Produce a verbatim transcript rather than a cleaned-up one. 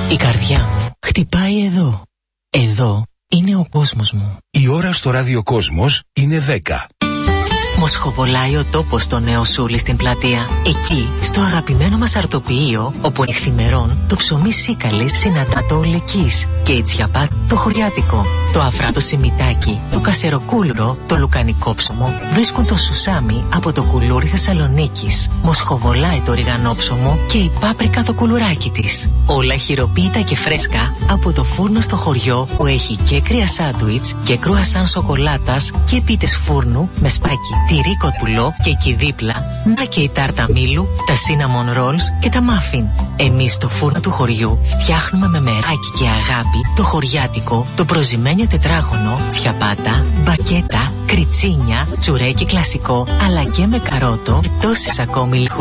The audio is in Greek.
Η καρδιά μου χτυπάει εδώ. Εδώ είναι ο κόσμος μου. Η ώρα στο ραδιοκόσμος είναι δέκα. Μοσχοβολάει ο τόπος στο Νέο Σούλι στην πλατεία. Εκεί, στο αγαπημένο μας αρτοποιείο, όπου νυχθημερών το ψωμί σίκαλης συναντά το ολεκής και η τσιαπάτ το χωριάτικο. Το αφρά το σιμιτάκι, το κασεροκούλουρο, το λουκανικό ψωμο βρίσκουν το σουσάμι από το κουλούρι Θεσσαλονίκης. Μοσχοβολάει το ριγανόψωμο και η πάπρικα το κουλουράκι της. Όλα χειροποίητα και φρέσκα από το φούρνο στο χωριό που έχει και κρύα σάντουιτς και κρουασάν σοκολάτας και πίτες φούρνου με σπάκι, τυρί κοτουλό και εκεί δίπλα να και η τάρτα μήλου, τα cinnamon rolls και τα muffin. Εμείς στο φούρνο του χωριού φτιάχνουμε με μεράκι και αγάπη το χωριάτικο, το προζυμένιο τετράγωνο, τσιαπάτα, μπακέτα, κριτσίνια, τσουρέκι κλασικό αλλά και με καρότο και τόσες ακόμη